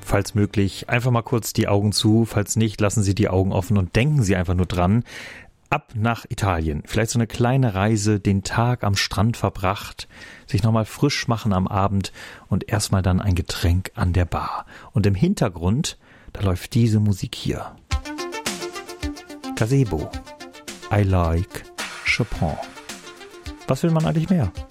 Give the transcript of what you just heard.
Falls möglich, einfach mal kurz die Augen zu. Falls nicht, lassen Sie die Augen offen und denken Sie einfach nur dran. Ab nach Italien. Vielleicht so eine kleine Reise, den Tag am Strand verbracht, sich nochmal frisch machen am Abend und erstmal dann ein Getränk an der Bar. Und im Hintergrund, da läuft diese Musik hier. Gazebo. I like Chopin. Was will man eigentlich mehr?